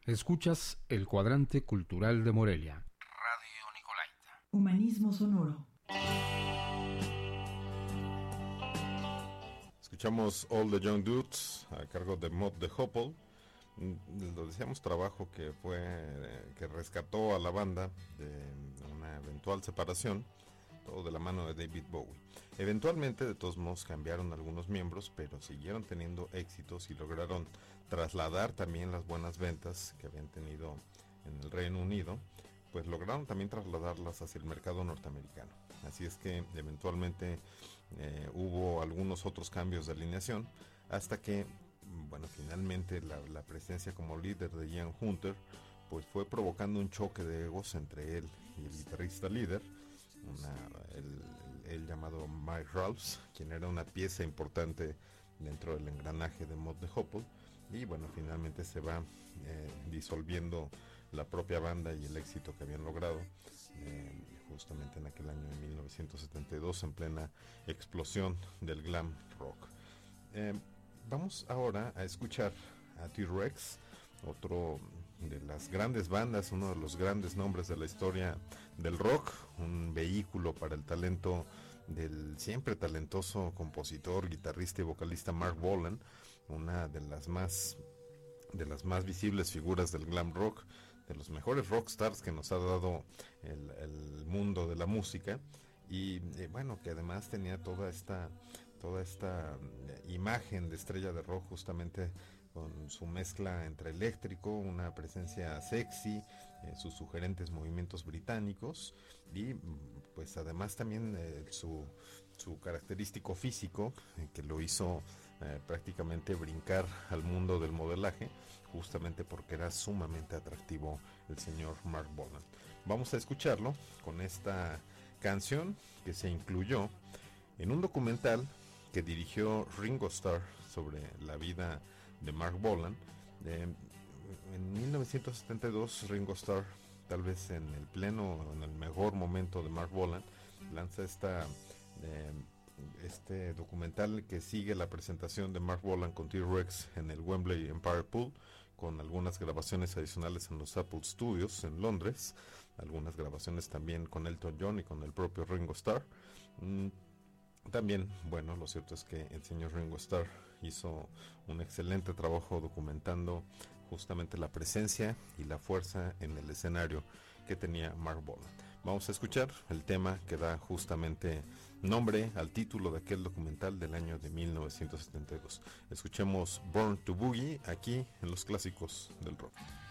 Escuchas el Cuadrante Cultural de Morelia. Radio Nicolaita. Humanismo sonoro. Escuchamos All the Young Dudes a cargo de Mott the Hoople. Lo decíamos, trabajo que rescató a la banda de una eventual separación, todo de la mano de David Bowie. Eventualmente, de todos modos, cambiaron algunos miembros, pero siguieron teniendo éxitos y lograron trasladar también las buenas ventas que habían tenido en el Reino Unido, pues lograron también trasladarlas hacia el mercado norteamericano. Así es que eventualmente hubo algunos otros cambios de alineación, hasta que, bueno, finalmente la presencia como líder de Ian Hunter pues fue provocando un choque de egos entre él y el guitarrista líder, el llamado Mike Ralphs, quien era una pieza importante dentro del engranaje de Mott the Hoople. Y bueno, finalmente se va disolviendo la propia banda y el éxito que habían logrado justamente en aquel año de 1972, en plena explosión del glam rock. Vamos ahora a escuchar a T-Rex, otro de las grandes bandas, uno de los grandes nombres de la historia del rock, un vehículo para el talento del siempre talentoso compositor, guitarrista y vocalista Mark Bolan, una de las más visibles figuras del glam rock, de los mejores rockstars que nos ha dado el mundo de la música, y bueno, que además tenía toda esta imagen de estrella de rock, justamente con su mezcla entre eléctrico, una presencia sexy, sus sugerentes movimientos británicos, y pues además también su característico físico, que lo hizo prácticamente brincar al mundo del modelaje, justamente porque era sumamente atractivo el señor Mark Bolan. Vamos a escucharlo con esta canción que se incluyó en un documental que dirigió Ringo Starr sobre la vida de Mark Bolan. En 1972 Ringo Starr, tal vez en el mejor momento de Mark Bolan, lanza este documental que sigue la presentación de Mark Bolan con T-Rex en el Wembley Empire Pool, con algunas grabaciones adicionales en los Apple Studios en Londres, algunas grabaciones también con Elton John y con el propio Ringo Starr. También, bueno, lo cierto es que el señor Ringo Starr hizo un excelente trabajo documentando justamente la presencia y la fuerza en el escenario que tenía Mark Bolan. Vamos a escuchar el tema que da justamente nombre al título de aquel documental del año de 1972. Escuchemos Born to Boogie aquí en los clásicos del rock.